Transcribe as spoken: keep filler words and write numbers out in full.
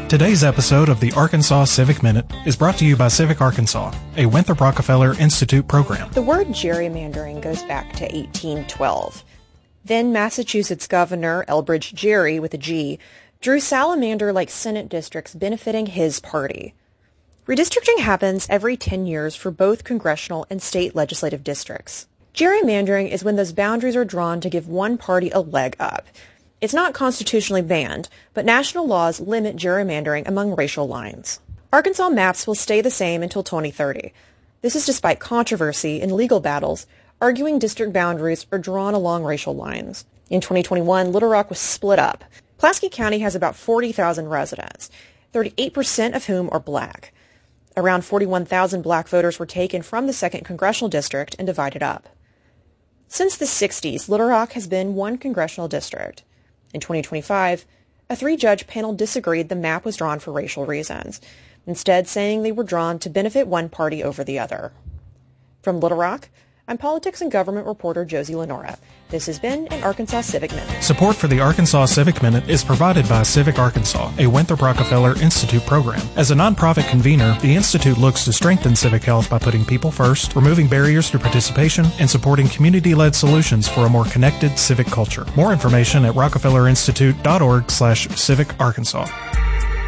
Today's episode of the Arkansas Civic Minute is brought to you by Civic Arkansas, a Winthrop Rockefeller Institute program. The word gerrymandering goes back to eighteen twelve. Then Massachusetts Governor Elbridge Gerry, with a G, drew salamander-like Senate districts benefiting his party. Redistricting happens every ten years for both congressional and state legislative districts. Gerrymandering is when those boundaries are drawn to give one party a leg up. It's not constitutionally banned, but national laws limit gerrymandering among racial lines. Arkansas maps will stay the same until twenty thirty. This is despite controversy in legal battles arguing district boundaries are drawn along racial lines. In twenty twenty-one, Little Rock was split up. Pulaski County has about forty thousand residents, thirty-eight percent of whom are black. Around forty-one thousand black voters were taken from the second congressional district and divided up. Since the sixties, Little Rock has been one congressional district. In twenty twenty-five, a three-judge panel disagreed the map was drawn for racial reasons, instead saying they were drawn to benefit one party over the other. From Little Rock, I'm politics and government reporter Josie Lenora. This has been an Arkansas Civic Minute. Support for the Arkansas Civic Minute is provided by Civic Arkansas, a Winthrop Rockefeller Institute program. As a nonprofit convener, the Institute looks to strengthen civic health by putting people first, removing barriers to participation, and supporting community-led solutions for a more connected civic culture. More information at rockefellerinstitute.org slash civic Arkansas.